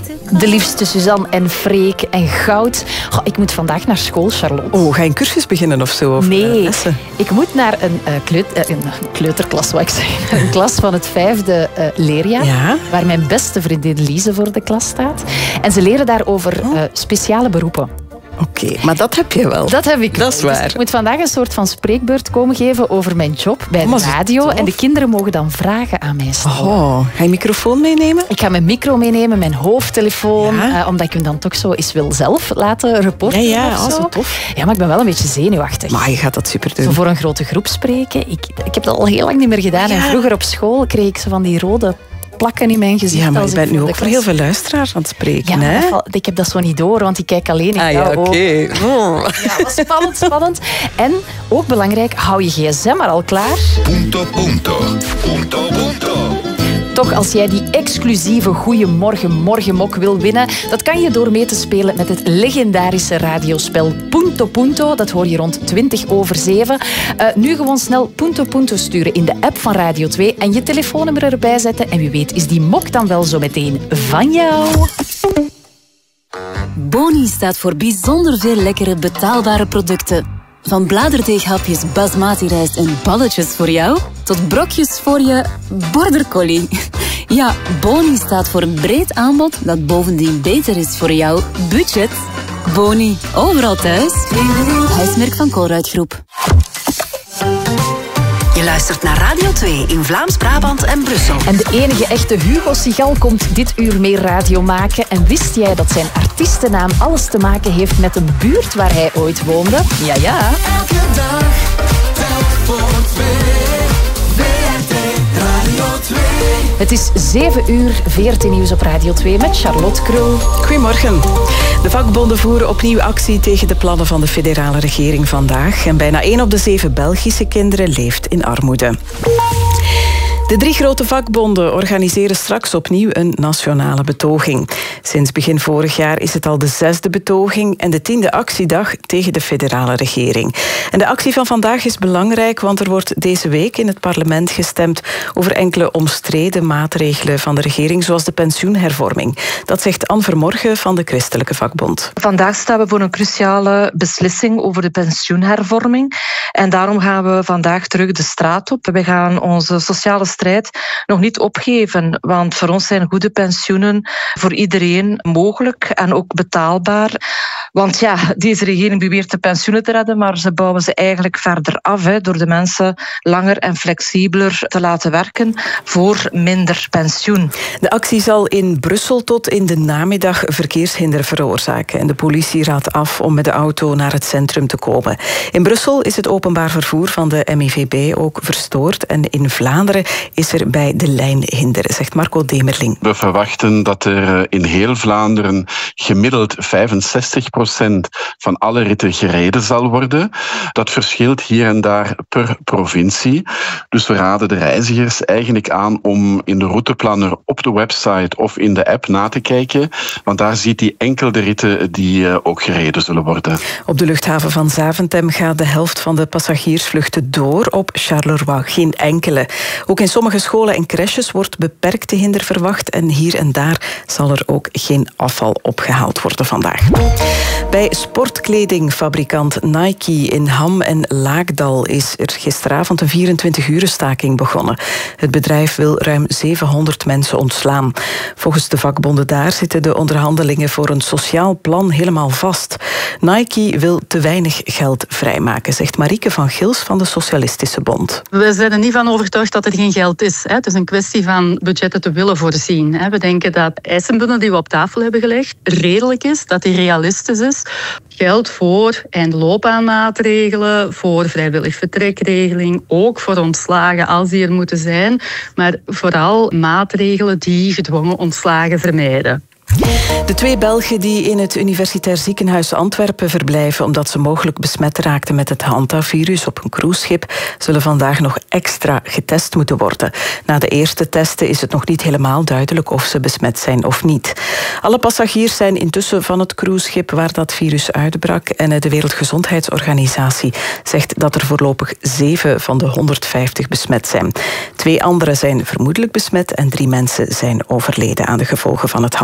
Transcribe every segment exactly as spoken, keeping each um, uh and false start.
De liefste Suzanne en Freek en Goud. Oh, ik moet vandaag naar school, Charlotte. Oh, ga je een cursus beginnen of zo? Of nee, ik moet naar een, uh, kleut, uh, een kleuterklas, wat ik zeg. Een klas van het vijfde uh, leerjaar. Ja? Waar mijn beste vriendin Lise voor de klas staat. En ze leren daar over uh, speciale beroepen. Oké, okay, maar dat heb je wel. Dat heb ik Dat is wel. waar. Dus ik moet vandaag een soort van spreekbeurt komen geven over mijn job bij de radio. En de kinderen mogen dan vragen aan mij stellen. Oh, ga je microfoon meenemen? Ik ga mijn micro meenemen, mijn hoofdtelefoon. Ja? Uh, omdat ik hem dan toch zo eens wil zelf laten reporten. Ja, ja, of zo. Oh, zo tof. Ja, maar ik ben wel een beetje zenuwachtig. Maar je gaat dat super doen. Zo voor een grote groep spreken. Ik, ik heb dat al heel lang niet meer gedaan. Ja. En vroeger op school kreeg ik zo van die rode plakken in mijn gezicht. Ja, maar als je bent nu ook voor klas. heel veel luisteraars aan het spreken. Ja, hè? Val, ik heb dat zo niet door, want ik kijk alleen in ah, jouw ja, oké. Okay. Oh. Ja, wat spannend, spannend. En ook belangrijk, hou je gsm maar al klaar. Punto, punto. Punto, punto. Toch, als jij die exclusieve Goeiemorgen Morgenmok wil winnen, dat kan je door mee te spelen met het legendarische radiospel Punto Punto. Dat hoor je rond twintig over zeven. Uh, nu gewoon snel Punto Punto sturen in de app van Radio twee en je telefoonnummer erbij zetten. En wie weet is die mok dan wel zo meteen van jou. Boni staat voor bijzonder veel lekkere betaalbare producten. Van bladerdeeghapjes basmati rijst en balletjes voor jou, tot brokjes voor je border collie. Ja, Boni staat voor een breed aanbod dat bovendien beter is voor jouw budget. Boni, overal thuis. Huismerk van Colruyt Groep. Je luistert naar Radio twee in Vlaams-Brabant en Brussel. En de enige echte Hugo Sigal komt dit uur mee radio maken. En wist jij dat zijn artiestennaam alles te maken heeft met een buurt waar hij ooit woonde? Ja, ja. Elke dag, telk voor twee. V R T Radio twee. Het is zeven uur, veertien nieuws op Radio twee met Charlotte Krul. Goedemorgen. De vakbonden voeren opnieuw actie tegen de plannen van de federale regering vandaag. En bijna één op de zeven Belgische kinderen leeft in armoede. De drie grote vakbonden organiseren straks opnieuw een nationale betoging. Sinds begin vorig jaar is het al de zesde betoging en de tiende actiedag tegen de federale regering. En de actie van vandaag is belangrijk, want er wordt deze week in het parlement gestemd over enkele omstreden maatregelen van de regering, zoals de pensioenhervorming. Dat zegt Anne Vermorgen van de Christelijke Vakbond. Vandaag staan we voor een cruciale beslissing over de pensioenhervorming. En daarom gaan we vandaag terug de straat op. We gaan onze sociale strijd nog niet opgeven, want voor ons zijn goede pensioenen voor iedereen mogelijk en ook betaalbaar. Want ja, deze regering beweert de pensioenen te redden, maar ze bouwen ze eigenlijk verder af, hè, door de mensen langer en flexibeler te laten werken voor minder pensioen. De actie zal in Brussel tot in de namiddag verkeershinder veroorzaken. En de politie raadt af om met de auto naar het centrum te komen. In Brussel is het openbaar vervoer van de M I V B ook verstoord. En in Vlaanderen is er bij de lijn hinder, zegt Marco Demerling. We verwachten dat er in heel Vlaanderen gemiddeld vijfenzestig procent van alle ritten gereden zal worden. Dat verschilt hier en daar per provincie. Dus we raden de reizigers eigenlijk aan om in de routeplanner op de website of in de app na te kijken, want daar ziet hij enkel de ritten die ook gereden zullen worden. Op de luchthaven van Zaventem gaat de helft van de passagiersvluchten door, op Charleroi geen enkele. Ook in sommige scholen en crèches wordt beperkte hinder verwacht en hier en daar zal er ook geen afval opgehaald worden vandaag. Bij sportkledingfabrikant Nike in Ham en Laakdal is er gisteravond een vierentwintig-uren staking begonnen. Het bedrijf wil ruim zevenhonderd mensen ontslaan. Volgens de vakbonden daar zitten de onderhandelingen voor een sociaal plan helemaal vast. Nike wil te weinig geld vrijmaken, zegt Marieke van Gils van de Socialistische Bond. We zijn er niet van overtuigd dat er geen geld is. Het is een kwestie van budgetten te willen voorzien. We denken dat de eisenbundel die we op tafel hebben gelegd redelijk is, dat die realistisch is. Geld voor eindloopbaanmaatregelen, voor vrijwillig vertrekregeling, ook voor ontslagen als die er moeten zijn, maar vooral maatregelen die gedwongen ontslagen vermijden. De twee Belgen die in het Universitair Ziekenhuis Antwerpen verblijven omdat ze mogelijk besmet raakten met het hantavirus op een cruiseschip, zullen vandaag nog extra getest moeten worden. Na de eerste testen is het nog niet helemaal duidelijk of ze besmet zijn of niet. Alle passagiers zijn intussen van het cruiseschip waar dat virus uitbrak en de Wereldgezondheidsorganisatie zegt dat er voorlopig zeven van de honderdvijftig besmet zijn. Twee anderen zijn vermoedelijk besmet en drie mensen zijn overleden aan de gevolgen van het hantavirus.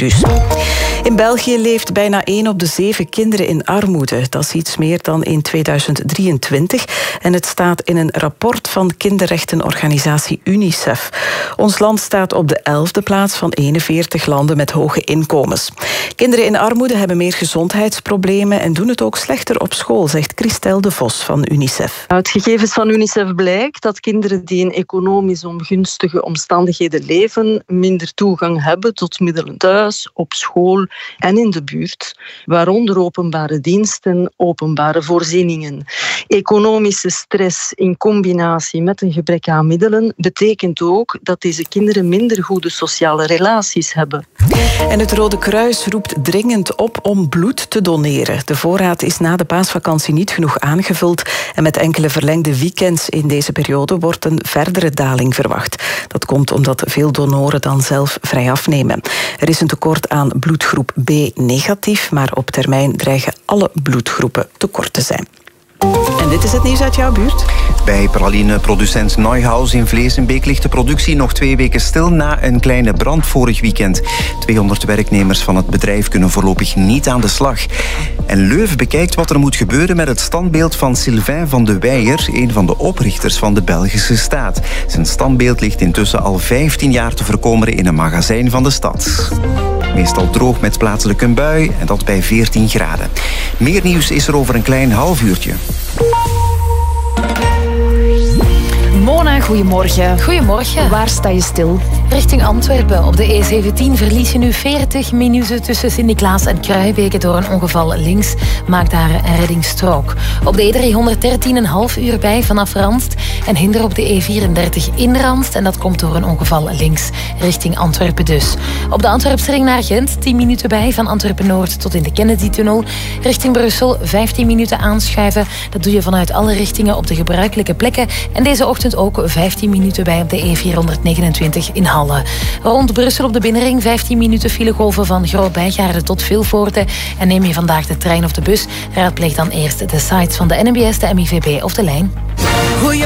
virus. In België leeft bijna één op de zeven kinderen in armoede. Dat is iets meer dan in tweeduizend drieëntwintig. En het staat in een rapport van kinderrechtenorganisatie UNICEF. Ons land staat op de elfde plaats van eenenveertig landen met hoge inkomens. Kinderen in armoede hebben meer gezondheidsproblemen en doen het ook slechter op school, zegt Christel de Vos van UNICEF. Uit gegevens van UNICEF blijkt dat kinderen die in economisch ongunstige omstandigheden leven minder toegang hebben tot middelen thuis, op school en in de buurt, waaronder openbare diensten, openbare voorzieningen. Economische stress in combinatie met een gebrek aan middelen betekent ook dat deze kinderen minder goede sociale relaties hebben. En het Rode Kruis roept dringend op om bloed te doneren. De voorraad is na de paasvakantie niet genoeg aangevuld en met enkele verlengde weekends in deze periode wordt een verdere daling verwacht. Dat komt omdat veel donoren dan zelf vrij afnemen. Er is een tekort aan bloedgroep B negatief, maar op termijn dreigen alle bloedgroepen tekort te zijn. En dit is het nieuws uit jouw buurt. Bij pralineproducent Neuhaus in Vleesenbeek ligt de productie nog twee weken stil na een kleine brand vorig weekend. tweehonderd werknemers van het bedrijf kunnen voorlopig niet aan de slag. En Leuven bekijkt wat er moet gebeuren met het standbeeld van Sylvain van de Weijer, een van de oprichters van de Belgische staat. Zijn standbeeld ligt intussen al vijftien jaar te verkommeren in een magazijn van de stad. Meestal droog met plaatselijk een bui en dat bij veertien graden. Meer nieuws is er over een klein half uurtje. Mona, goedemorgen. Goedemorgen. Waar sta je stil? Richting Antwerpen. Op de E zeventien verlies je nu veertig minuten tussen Sint-Niklaas en Kruijbeke door een ongeval links. Maak daar een reddingsstrook. Op de E driehonderddertien een half uur bij vanaf Randst. En hinder op de E vierendertig in Randst. En dat komt door een ongeval links richting Antwerpen dus. Op de Antwerpsring naar Gent tien minuten bij van Antwerpen-Noord tot in de Kennedy-tunnel. Richting Brussel vijftien minuten aanschuiven. Dat doe je vanuit alle richtingen op de gebruikelijke plekken. En deze ochtend ook vijftien minuten bij op de E vierhonderdnegenentwintig in Halle. Rond Brussel op de binnenring vijftien minuten filegolven van Groot-Bijgaarden tot Vilvoorde. En neem je vandaag de trein of de bus, raadpleeg dan eerst de sites van de N M B S, de M I V B of de lijn.